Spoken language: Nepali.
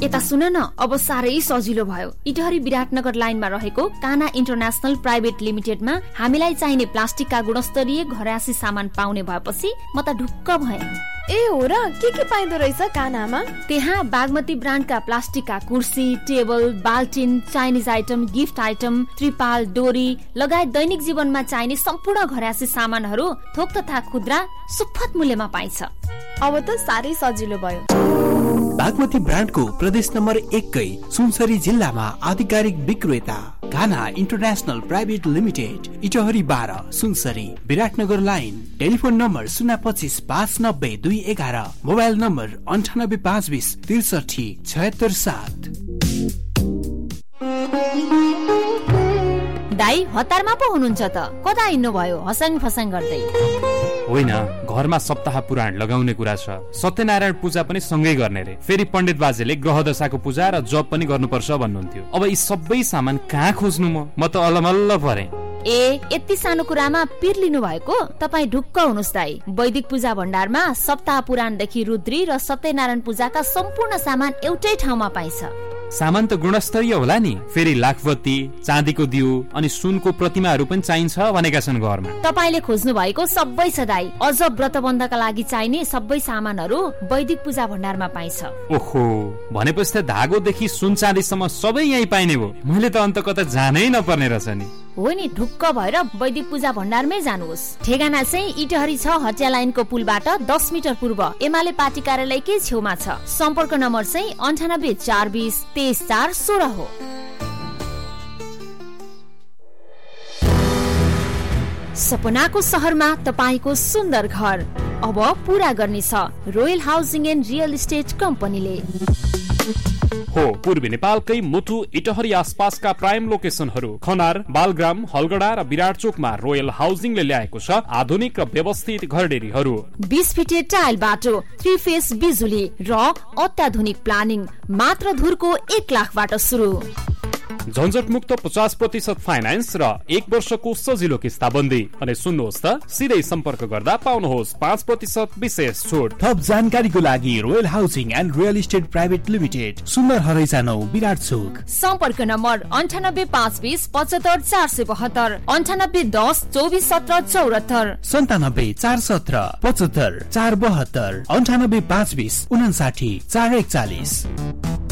यता सुन न, अब साह्रै सजिलो भयो। इटहरी विराटनगर लाइनमा रहेको काना इन्टरनेशनल प्राइभेट लिमिटेडमा हामीलाई चाहिने प्लास्टिकका गुणस्तरीय घरायसी सामान पाउने भएपछि म त ढुक्क भएँ। ए हो र, के पाइदो रहेछ कानामा? त्यहाँ बागमती ब्रान्डका प्लास्टिकका कुर्सी, table, बाल्टिन, Chinese item, gift item, त्रिपाल, डोरी लगायत दैनिक जीवनमा चाहिने सम्पूर्ण घरायसी सामानहरू थोक तथा खुद्रा सुपथ मूल्यमा पाइन्छ। अब त साह्रै सजिलो भयो। बागमती ब्रान्डको प्रदेश नम्बर 1 सुनसरी जिल्लामा आधिकारिक विक्रेता काना international private limited, Itahari 12 Sunsari, Biratnagar line. Telephone number 025 590 211, mobile number 98 520 63 76 7। दाई हतारमा पो हुनुहुन्छ त, कता हिँड्नु भयो हसङ फसङ गर्दै? होइन, घरमा सप्ताह पुराण लगाउने कुरा छ। सत्यनारायण पूजा पनि सँगै गर्ने रे। फेरि पण्डित बाजेले ग्रह दशाको पूजा र जप पनि गर्नुपर्छ भन्नुहुन्थ्यो। अब यी सबै सामान कहाँ खोज्नु? म त अलमल्ल परे। ए, यति सानो कुरामा पिर लिनु भएको? तपाईँ ढुक्क हुनुहोस् दाई। वैदिक पूजा भण्डारमा सप्ताह पुराणदेखि रुद्री र सत्यनारायण पूजाका सम्पूर्ण सामान एउटै ठाउँमा पाइन्छ। सामान त गुणस्तरीय होला नि। फेरि लाखबत्ती, चाँदीको दियो अनि सुनको प्रतिमाहरू पनि चाहिन्छ भनेका छन् घरमा। तपाईले खोज्नु भएको सबै छ दाई। अझ व्रतबन्धका लागि चाहिने सबै सामानहरू वैदिक पूजा भण्डारमा पाइन्छ। ओहो, भनेपछि त धागोदेखि सुन चाँदीसम्म सबै यही पाइने भो। मैले त अन्त कता जानै नपर्ने रहेछ नि। हो नि, ढुक्क भएर वैदिक पूजा भण्डारमै जानुहोस्। ठेगाना चाहिँ इटहरी 6 हटिया लाइनको पुलबाट 10 मिटर पूर्व एमाले पार्टी कार्यालयकै छेउमा छ। सम्पर्क नम्बर चाहिँ 98 420 23 4 16 हो। सपनाको सहरमा तपाईको सुन्दर घर अब पूरा गर्ने छ royal housing and real estate कम्पनीले। हो, पूर्वी नेपालकै मुटु इटहरी आसपासका प्राइम लोकेसनहरू खनार, बालग्राम, हलगडा र विराटचोकमा रोयल हाउसिङले ल्याएको छ आधुनिक र व्यवस्थित घरडेरीहरू। 20 फिटे टाइल बाटो, 3 फेस बिजुली र अत्याधुनिक प्लानिङ मात्र धुरको 1 लाखबाट सुरु। झन्झट मुक्त 50% फाइनान्स र 1 वर्षको सजिलो किस्ताबन्दी। अनि सुन्नुहोस् त, सिधै सम्पर्क गर्दा पाउनुहोस् 5% विशेष छुट। थप जानकारीको लागि royal housing and real estate private limited, सुन्दर हरैसा 9 विराटचोक। सम्पर्क नम्बर 98 520 75 472, 98 10 24 17 74, 97 417 75 472, 98 520 59 441।